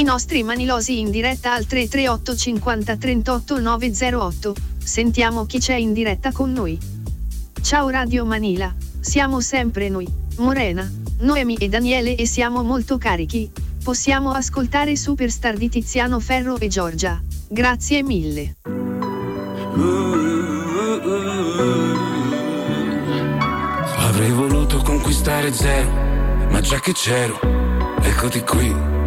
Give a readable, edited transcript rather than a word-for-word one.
I nostri manilosi in diretta al 338 50 38 908. Sentiamo chi c'è in diretta con noi. Ciao Radio Manila, siamo sempre noi, Morena, Noemi e Daniele, e siamo molto carichi. Possiamo ascoltare Superstar di Tiziano Ferro e Giorgia. Grazie mille. Avrei voluto conquistare zero, ma già che c'ero, eccoti qui.